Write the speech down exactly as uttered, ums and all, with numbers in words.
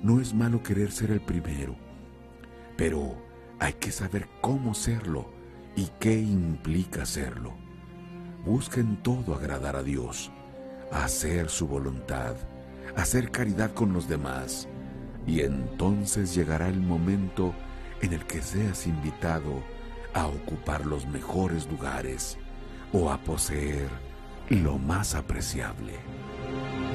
No es malo querer ser el primero, pero hay que saber cómo serlo y qué implica serlo. Busca en todo agradar a Dios, hacer su voluntad, hacer caridad con los demás, y entonces llegará el momento en el que seas invitado a ocupar los mejores lugares o a poseer lo más apreciable.